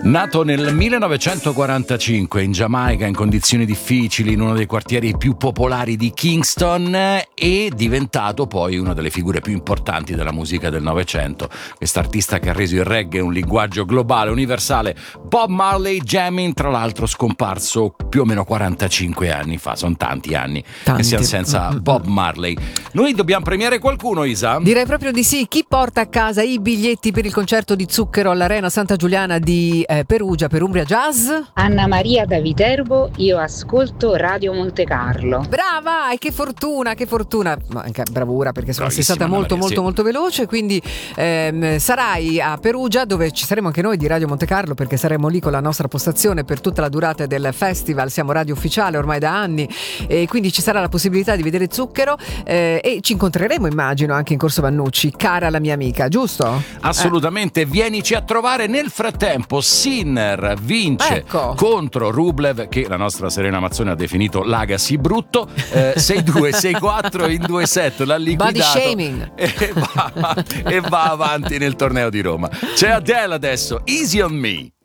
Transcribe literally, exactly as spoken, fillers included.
Nato nel millenovecentoquarantacinque in Giamaica in condizioni difficili in uno dei quartieri più popolari di Kingston, è diventato poi una delle figure più importanti della musica del Novecento. Quest'artista che ha reso il reggae un linguaggio globale, universale, Bob Marley Jamming, tra l'altro scomparso più o meno quarantacinque anni fa. Sono tanti anni tanti. Che siamo senza Bob Marley. Noi dobbiamo premiare qualcuno, Isa? Direi proprio di sì. Chi porta a casa i biglietti per il concerto di Zucchero all'Arena Santa Giuliana di eh, Perugia per Umbria Jazz? Anna Maria da Viterbo, io ascolto Radio Monte Carlo. Brava, e che fortuna, che fortuna, ma anche bravura, perché sono sei stata molto Maria, molto sì. molto veloce, quindi ehm, sarai a Perugia, dove ci saremo anche noi di Radio Monte Carlo, perché saremo lì con la nostra postazione per tutta la durata del festival. Siamo radio ufficiale ormai da anni e quindi ci sarà la possibilità di vedere Zucchero eh, e ci incontreremo, immagino, anche in Corso Vannucci, cara la mia amica, giusto? Assolutamente, eh. Vienici a trovare. Nel frattempo Sinner vince ecco. contro Rublev, che la nostra Serena Mazzone ha definito l'Agassi brutto, eh, sei due sei quattro in due set, l'ha liquidato body shaming e va, e va avanti nel torneo di Roma. C'è Adele adesso, Easy on Me.